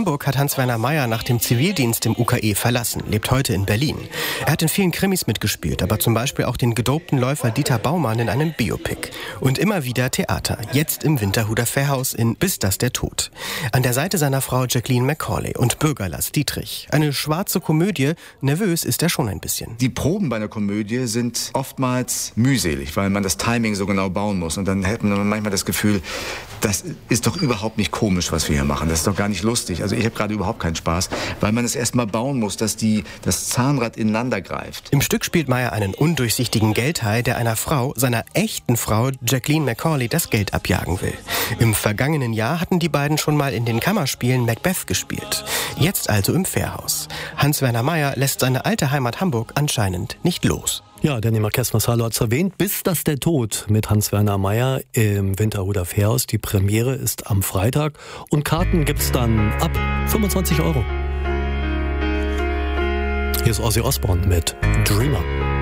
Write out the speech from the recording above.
Hamburg hat Hans-Werner Meier nach dem Zivildienst im UKE verlassen, lebt heute in Berlin. Er hat in vielen Krimis mitgespielt, aber zum Beispiel auch den gedopten Läufer Dieter Baumann in einem Biopic. Und immer wieder Theater, jetzt im Winterhuder Fährhaus in Bis das der Tod. An der Seite seiner Frau Jacqueline Macaulay und Bürger Lars Dietrich. Eine schwarze Komödie, nervös ist er schon ein bisschen. Die Proben bei einer Komödie sind oftmals mühselig, weil man das Timing so genau bauen muss. Und dann hätten wir manchmal das Gefühl, das ist doch überhaupt nicht komisch, was wir hier machen. Das ist doch gar nicht lustig. Also ich habe gerade überhaupt keinen Spaß, weil man es erst mal bauen muss, dass das Zahnrad ineinander greift. Im Stück spielt Meier einen undurchsichtigen Geldhai, der einer Frau, seiner echten Frau Jacqueline Macaulay, das Geld abjagen will. Im vergangenen Jahr hatten die beiden schon mal in den Kammerspielen Macbeth gespielt. Jetzt also im Fährhaus. Hans-Werner Meier lässt seine alte Heimat Hamburg anscheinend nicht los. Ja, Danny Marquez-Massalo hat es erwähnt. Bis das der Tod mit Hans-Werner Meier im Winterhuder Fährhaus. Die Premiere ist am Freitag und Karten gibt's dann ab 25 €. Hier ist Ozzy Osbourne mit Dreamer.